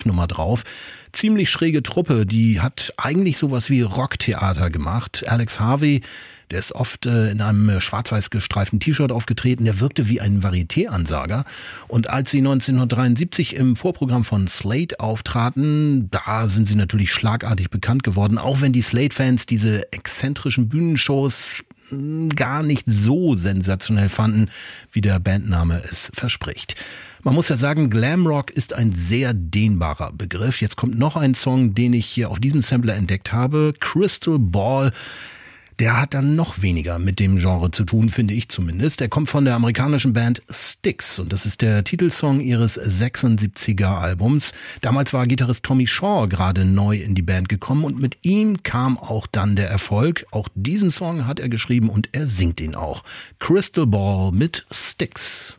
Live-Nummer drauf. Ziemlich schräge Truppe, die hat eigentlich sowas wie Rocktheater gemacht. Alex Harvey, der ist oft in einem schwarz-weiß gestreiften T-Shirt aufgetreten, der wirkte wie ein Varieté-Ansager. Und als sie 1973 im Vorprogramm von Slate auftraten, da sind sie natürlich schlagartig bekannt geworden, auch wenn die Slate-Fans diese exzentrischen Bühnenshows gar nicht so sensationell fanden, wie der Bandname es verspricht. Man muss ja sagen, Glamrock ist ein sehr dehnbarer Begriff. Jetzt kommt noch ein Song, den ich hier auf diesem Sampler entdeckt habe, Crystal Ball. Der hat dann noch weniger mit dem Genre zu tun, finde ich zumindest. Er kommt von der amerikanischen Band Styx und das ist der Titelsong ihres 76er Albums. Damals war Gitarrist Tommy Shaw gerade neu in die Band gekommen und mit ihm kam auch dann der Erfolg. Auch diesen Song hat er geschrieben und er singt ihn auch. Crystal Ball mit Styx.